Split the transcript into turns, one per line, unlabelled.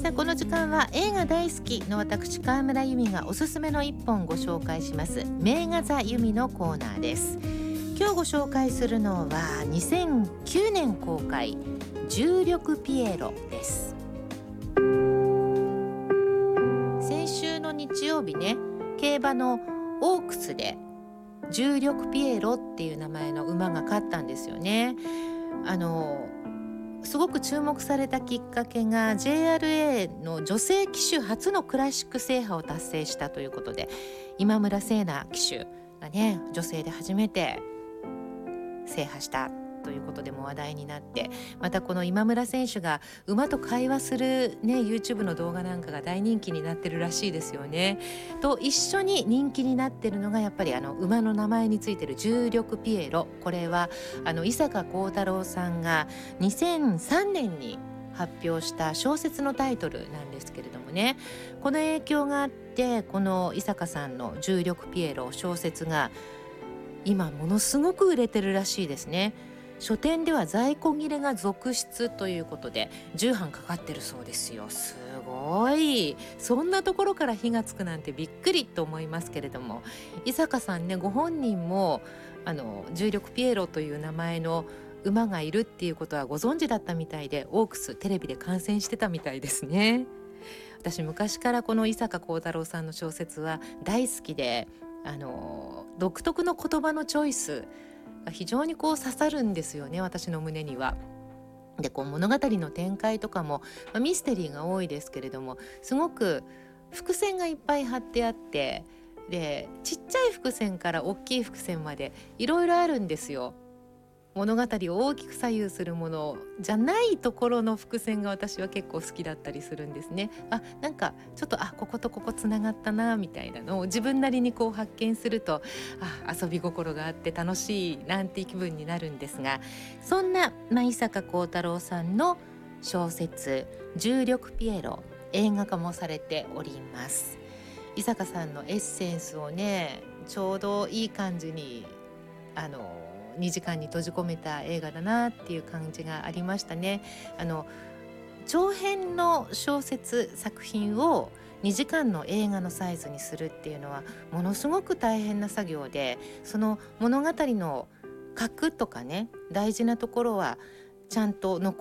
さあこの時間は映画大好きの私川村由美がおすすめの一本ご紹介します名画座由美のコーナーです。今日ご紹介するのは2009年公開重力ピエロです。先週の日曜日ね、競馬のオークスで重力ピエロっていう名前の馬が勝ったんですよね。すごく注目されたきっかけが JRA の女性騎手初のクラシック制覇を達成したということで、今村聖奈騎手がね、女性で初めて制覇したということでも話題になって、またこの今村選手が馬と会話するね YouTube の動画なんかが大人気になってるらしいですよね。と一緒に人気になってるのがやっぱり馬の名前についてる重力ピエロ。これは伊坂幸太郎さんが2003年に発表した小説のタイトルなんですけれどもね、この影響があってこの伊坂さんの重力ピエロ小説が今ものすごく売れてるらしいですね。書店では在庫切れが続出ということで10版かかってるそうですよ。すごい、そんなところから火がつくなんてびっくりと思いますけれども、伊坂さんね、ご本人も重力ピエロという名前の馬がいるっていうことはご存知だったみたいで、オークステレビで観戦してたみたいですね。私昔からこの伊坂幸太郎さんの小説は大好きで、独特の言葉のチョイスが非常に刺さるんですよね、私の胸には。で物語の展開とかも、ミステリーが多いですけれども、すごく伏線がいっぱい張ってあって、でちっちゃい伏線から大きい伏線までいろいろあるんですよ。物語を大きく左右するものじゃないところの伏線が私は結構好きだったりするんですね。なんかちょっとこことここつながったなみたいなのを自分なりに発見すると、遊び心があって楽しいなんて気分になるんですが、そんな伊坂幸太郎さんの小説重力ピエロ、映画化もされております。伊坂さんのエッセンスをね、ちょうどいい感じに2時間に閉じ込めた映画だなっていう感じがありましたね。長編の小説作品を2時間の映画のサイズにするっていうのはものすごく大変な作業で、その物語の核とかね、大事なところはちゃんと残